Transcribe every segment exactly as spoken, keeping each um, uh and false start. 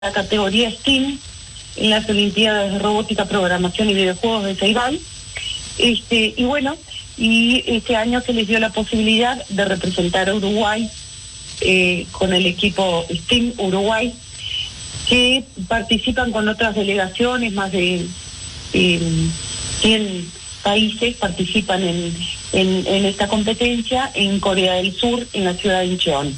la categoría STEAM en las Olimpiadas de Robótica, Programación y Videojuegos de Ceibal. Este, y bueno, y este año se les dio la posibilidad de representar a Uruguay eh, con el equipo STEAM Uruguay, que participan con otras delegaciones, más de eh, cien países participan en, en, en esta competencia en Corea del Sur, en la ciudad de Incheon.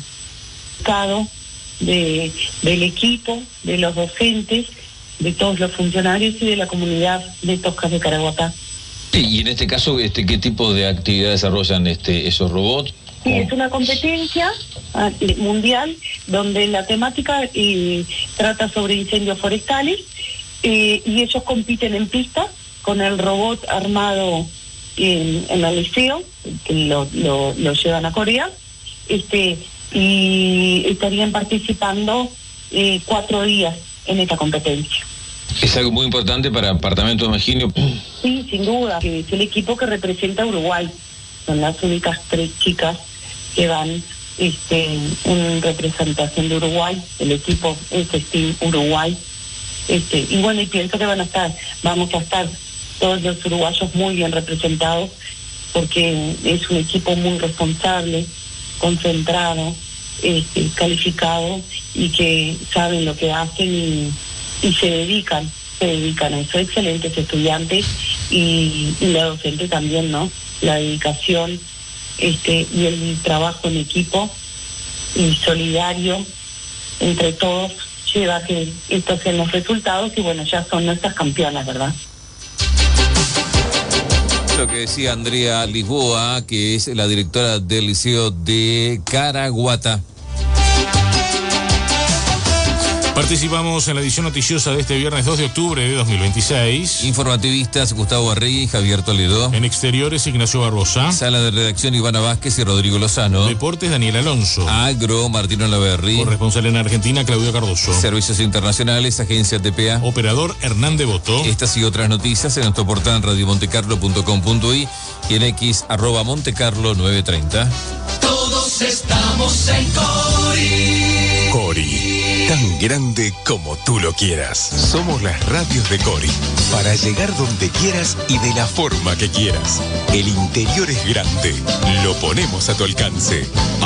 De, del equipo, de los docentes, de todos los funcionarios y de la comunidad de Toscas de Caraguatá. Sí, y en este caso, este, ¿qué tipo de actividad desarrollan este, esos robots? Sí, es una competencia mundial donde la temática eh, trata sobre incendios forestales eh, y ellos compiten en pista con el robot armado en, en el liceo, que lo, lo, lo llevan a Corea, este y estarían participando eh, cuatro días en esta competencia. Es algo muy importante para Departamento de Imagino. Sí, sin duda, que es el equipo que representa a Uruguay. Son las únicas tres chicas que van este, en representación de Uruguay. El equipo es STEAM Uruguay. Este, y bueno, y pienso que van a estar, vamos a estar todos los uruguayos muy bien representados, porque es un equipo muy responsable, concentrado, este, calificado, y que saben lo que hacen y, y se dedican, se dedican a eso. Excelentes estudiantes y, y la docente también, ¿no? La dedicación este, y el trabajo en equipo y solidario entre todos lleva a que estos sean los resultados y bueno, ya son nuestras campeonas, ¿verdad? Lo que decía Andrea Lisboa, que es la directora del Liceo de Caraguatá. Participamos en la edición noticiosa de este viernes dos de octubre de dos mil veintiséis. Informativistas Gustavo Arregui y Javier Toledo. En exteriores Ignacio Barbosa. Sala de redacción Ivana Vázquez y Rodrigo Lozano. Deportes Daniel Alonso. Agro Martino Laverri. Corresponsal en Argentina Claudio Cardoso. Servicios internacionales Agencia T P A. Operador Hernán Devoto. Estas y otras noticias en nuestro portal radio montecarlo punto com punto i y en X arroba montecarlo novecientos treinta. Todos estamos en Cori. Cori, tan grande como tú lo quieras. Somos las radios de Cori, para llegar donde quieras y de la forma que quieras. El interior es grande, lo ponemos a tu alcance.